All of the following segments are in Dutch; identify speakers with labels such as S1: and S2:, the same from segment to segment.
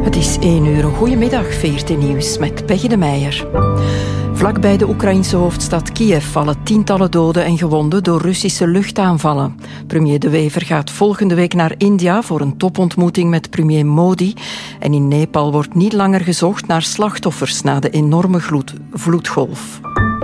S1: Het is 1 uur. Goedemiddag, VRT Nieuws met Peggy de Meijer. Vlakbij de Oekraïnse hoofdstad Kiev vallen tientallen doden en gewonden door Russische luchtaanvallen. Premier De Wever gaat volgende week naar India voor een topontmoeting met premier Modi. En in Nepal wordt niet langer gezocht naar slachtoffers na de enorme vloedgolf.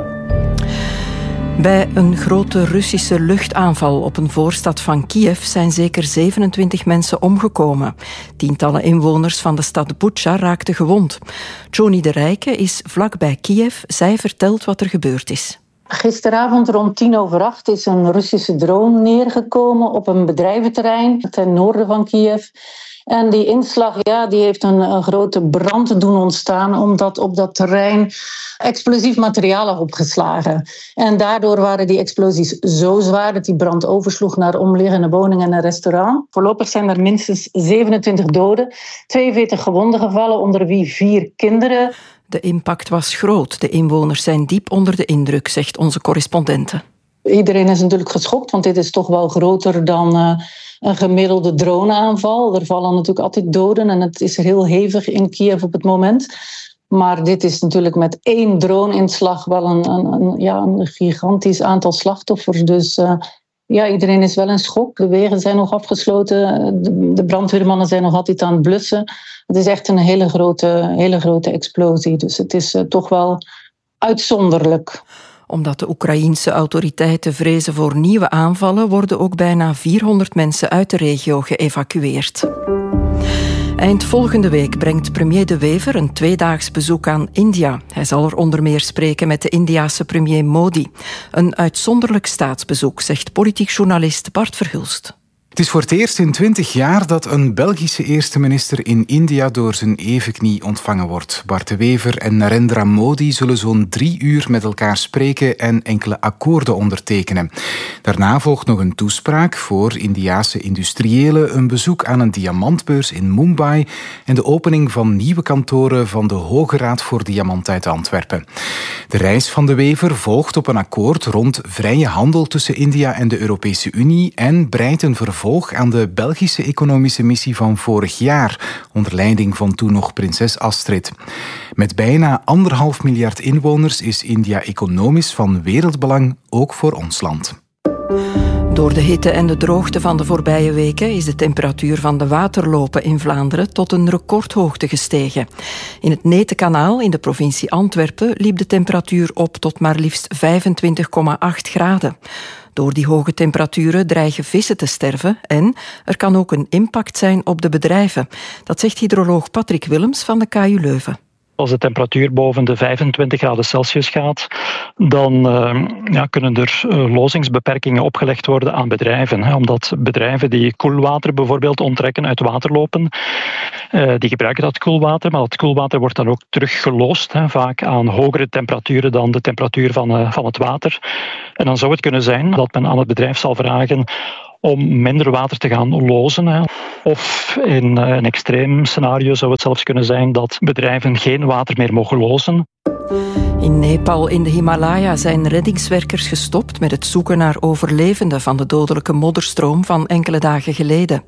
S1: Bij een grote Russische luchtaanval op een voorstad van Kiev zijn zeker 27 mensen omgekomen. Tientallen inwoners van de stad Bucha raakten gewond. Joni de Rijke is vlakbij Kiev. Zij vertelt wat er gebeurd is.
S2: Gisteravond rond 7:50 is een Russische drone neergekomen op een bedrijventerrein ten noorden van Kiev. En die inslag die heeft een grote brand doen ontstaan, omdat op dat terrein explosief materiaal lag opgeslagen. En daardoor waren die explosies zo zwaar dat die brand oversloeg naar omliggende woningen en een restaurant. Voorlopig zijn er minstens 27 doden, 42 gewonden gevallen, onder wie 4 kinderen.
S1: De impact was groot. De inwoners zijn diep onder de indruk, zegt onze correspondente.
S2: Iedereen is natuurlijk geschokt, want dit is toch wel groter dan een gemiddelde droneaanval. Er vallen natuurlijk altijd doden en het is heel hevig in Kiev op het moment. Maar dit is natuurlijk met 1 drone-inslag wel een gigantisch aantal slachtoffers. Dus iedereen is wel in schok. De wegen zijn nog afgesloten. De brandweermannen zijn nog altijd aan het blussen. Het is echt een hele grote explosie. Dus het is toch wel uitzonderlijk.
S1: Omdat de Oekraïense autoriteiten vrezen voor nieuwe aanvallen, worden ook bijna 400 mensen uit de regio geëvacueerd. Eind volgende week brengt premier De Wever een 2-daags bezoek aan India. Hij zal er onder meer spreken met de Indiase premier Modi. Een uitzonderlijk staatsbezoek, zegt politiek journalist Bart Verhulst.
S3: Het is voor het eerst in 20 jaar dat een Belgische eerste minister in India door zijn evenknie ontvangen wordt. Bart de Wever en Narendra Modi zullen zo'n 3 uur met elkaar spreken en enkele akkoorden ondertekenen. Daarna volgt nog een toespraak voor Indiase industriëlen, een bezoek aan een diamantbeurs in Mumbai en de opening van nieuwe kantoren van de Hoge Raad voor Diamant uit Antwerpen. De reis van de Wever volgt op een akkoord rond vrije handel tussen India en de Europese Unie en breidt een vervolg aan de Belgische economische missie van vorig jaar, onder leiding van toen nog prinses Astrid. Met bijna 1,5 miljard inwoners is India economisch van wereldbelang, ook voor ons land.
S1: Door de hitte en de droogte van de voorbije weken is de temperatuur van de waterlopen in Vlaanderen tot een recordhoogte gestegen. In het Netenkanaal in de provincie Antwerpen liep de temperatuur op tot maar liefst 25,8 graden. Door die hoge temperaturen dreigen vissen te sterven en er kan ook een impact zijn op de bedrijven. Dat zegt hydroloog Patrick Willems van de KU Leuven.
S4: Als de temperatuur boven de 25 graden Celsius gaat, dan kunnen er lozingsbeperkingen opgelegd worden aan bedrijven. Omdat bedrijven die koelwater bijvoorbeeld onttrekken uit waterlopen, die gebruiken dat koelwater, maar dat koelwater wordt dan ook teruggeloosd, vaak aan hogere temperaturen dan de temperatuur van het water. En dan zou het kunnen zijn dat men aan het bedrijf zal vragen om minder water te gaan lozen. Of in een extreem scenario zou het zelfs kunnen zijn dat bedrijven geen water meer mogen lozen.
S1: In Nepal in de Himalaya zijn reddingswerkers gestopt met het zoeken naar overlevenden van de dodelijke modderstroom van enkele dagen geleden.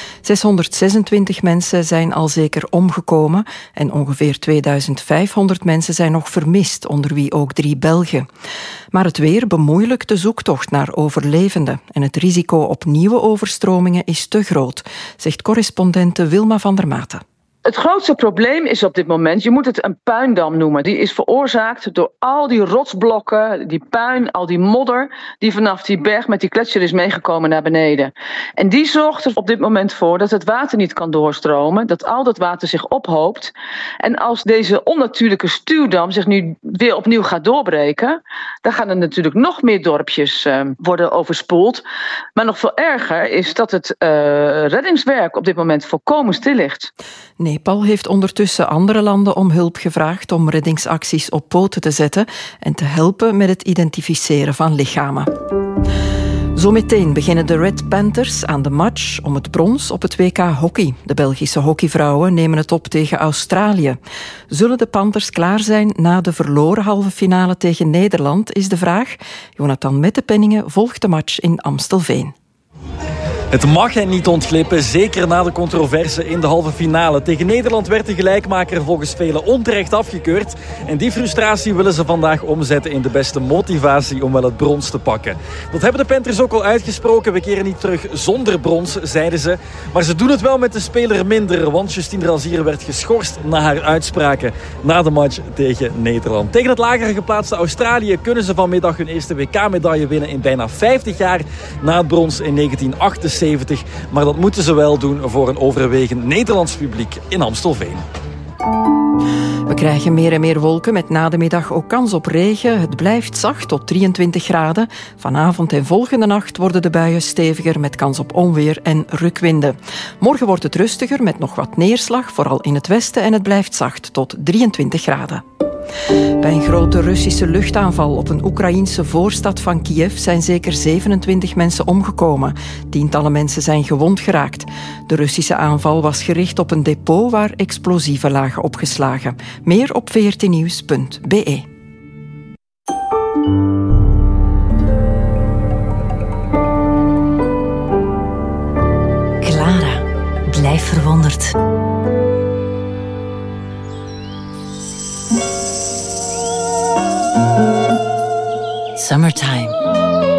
S1: 626 mensen zijn al zeker omgekomen en ongeveer 2500 mensen zijn nog vermist, onder wie ook 3 Belgen. Maar het weer bemoeilijkt de zoektocht naar overlevenden en het risico op nieuwe overstromingen is te groot, zegt correspondente Wilma van der Maten.
S5: Het grootste probleem is op dit moment, je moet het een puindam noemen. Die is veroorzaakt door al die rotsblokken, die puin, al die modder die vanaf die berg met die gletsjer is meegekomen naar beneden. En die zorgt er op dit moment voor dat het water niet kan doorstromen, dat al dat water zich ophoopt. En als deze onnatuurlijke stuwdam zich nu weer opnieuw gaat doorbreken, dan gaan er natuurlijk nog meer dorpjes worden overspoeld. Maar nog veel erger is dat het reddingswerk op dit moment volkomen stil ligt.
S1: Nepal heeft ondertussen andere landen om hulp gevraagd om reddingsacties op poten te zetten en te helpen met het identificeren van lichamen. Zometeen beginnen de Red Panthers aan de match om het brons op het WK hockey. De Belgische hockeyvrouwen nemen het op tegen Australië. Zullen de Panthers klaar zijn na de verloren halve finale tegen Nederland, is de vraag. Jonathan Mettepenningen volgt de match in Amstelveen.
S6: Het mag hen niet ontglippen, zeker na de controverse in de halve finale. Tegen Nederland werd de gelijkmaker volgens velen onterecht afgekeurd. En die frustratie willen ze vandaag omzetten in de beste motivatie om wel het brons te pakken. Dat hebben de Panthers ook al uitgesproken. We keren niet terug zonder brons, zeiden ze. Maar ze doen het wel met de speler minder, want Justine Drazire werd geschorst na haar uitspraken na de match tegen Nederland. Tegen het lager geplaatste Australië kunnen ze vanmiddag hun eerste WK-medaille winnen in bijna 50 jaar na het brons in 1978. Maar dat moeten ze wel doen voor een overwegend Nederlands publiek in Amstelveen.
S1: We krijgen meer en meer wolken met na de middag ook kans op regen. Het blijft zacht tot 23 graden. Vanavond en volgende nacht worden de buien steviger met kans op onweer en rukwinden. Morgen wordt het rustiger met nog wat neerslag, vooral in het westen, en het blijft zacht tot 23 graden. Bij een grote Russische luchtaanval op een Oekraïense voorstad van Kiev zijn zeker 27 mensen omgekomen. Tientallen mensen zijn gewond geraakt. De Russische aanval was gericht op een depot waar explosieven lagen opgeslagen. Meer op vrtnieuws.be.
S7: Clara, blijf verwonderd. Summertime.